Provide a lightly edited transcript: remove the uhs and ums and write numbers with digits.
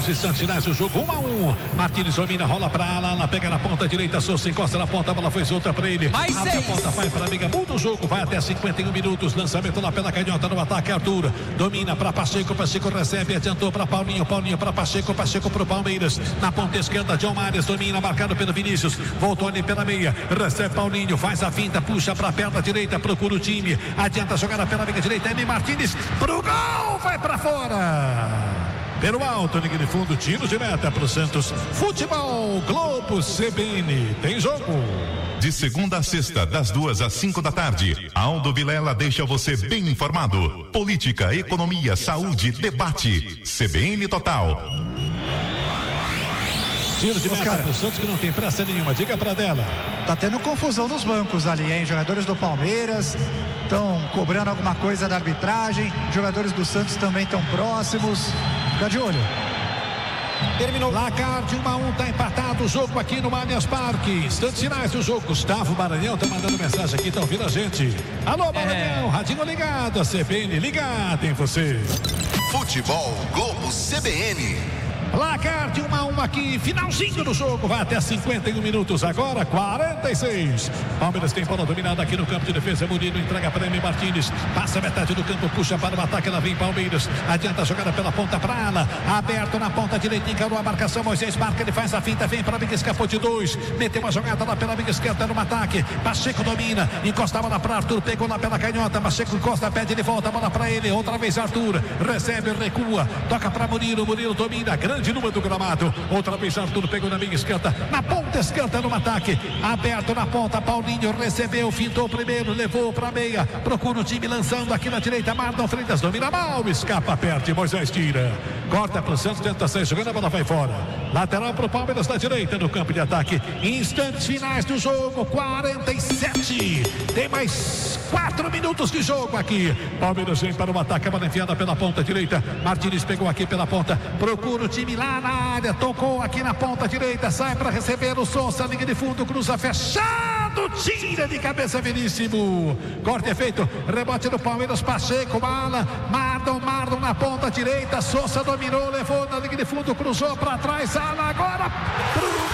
nos instantes finais do jogo, 1-1. Martins domina, rola pra Alana, pega na ponta direita, Souza encosta na ponta, a bola foi solta pra ele. Mais abre 6. a ponta, vai pra amiga, muda o jogo, vai até 51 minutos. Lançamento lá pela canhota no ataque, Arthur domina pra Pacheco, Pacheco recebe, adiantou pra Paulinho, Paulinho pra Pacheco, Pacheco pro Palmeiras. Na ponta esquerda, John Mares domina, marcado pelo Vinícius, voltou ali pela meia, recebe Paulinho, faz a finta, puxa pra perna direita, procura o time, adianta a jogada pela amiga direita, M. Martins pro gol, vai pra fora. Pelo alto, linha de fundo, tiro de meta pro Santos. Futebol Globo CBN. Tem jogo. De segunda a sexta, das 2 às 5 da tarde, Aldo Vilela deixa você bem informado. Política, economia, saúde, debate. CBN Total. Tiro de meta pro Santos que não tem pressa nenhuma. Diga pra dela. Tá tendo confusão nos bancos ali, hein? Jogadores do Palmeiras estão cobrando alguma coisa da arbitragem. Jogadores do Santos também estão próximos. Fica de olho. Terminou. Placar de 1-1, tá empatado o jogo aqui no Allianz Parque. Instantes finais do jogo. Gustavo Maranhão tá mandando mensagem aqui, tá ouvindo a gente. Alô, Maranhão, radinho ligado, a CBN ligado em você. Futebol Globo CBN. Placar de 1-1 aqui, finalzinho do jogo, vai até 51 minutos agora, 46. Palmeiras tem bola dominada aqui no campo de defesa, Murilo entrega para M. Martins, passa metade do campo, puxa para o ataque, ela vem Palmeiras, adianta a jogada pela ponta para Ala, aberto na ponta direita, encarou a marcação, Moisés marca, ele faz a finta, vem para a amiga, escapou de 2, meteu uma jogada lá pela amiga esquerda no ataque, Pacheco domina, encosta a bola para Arthur, pegou lá pela canhota, Pacheco encosta, pede de volta a bola para ele, outra vez Arthur, recebe, recua, toca para Murilo, Murilo domina, grande número do gramado, outra vez Arthur pegou na minha esquerda, na ponta esquerda no ataque, aberto na ponta, Paulinho recebeu, fintou primeiro, levou pra meia, procura o time lançando aqui na direita, Marlon Freitas domina mal, escapa perto, Moisés tira, corta pro Santos, tenta sair jogando, a bola vai fora, lateral pro Palmeiras na direita no campo de ataque, instantes finais do jogo, 47, tem mais 4 minutos de jogo aqui, Palmeiras vem para o ataque, a bola enfiada pela ponta direita, Martins pegou aqui pela ponta, procura o time lá na área, tocou aqui na ponta direita, sai para receber o Souza, linha de fundo, cruza fechado, tira de cabeça Veríssimo, corte é feito, rebote do Palmeiras, Pacheco, bala, Marlon na ponta direita, Souza dominou, levou na linha de fundo, cruzou para trás, Ala agora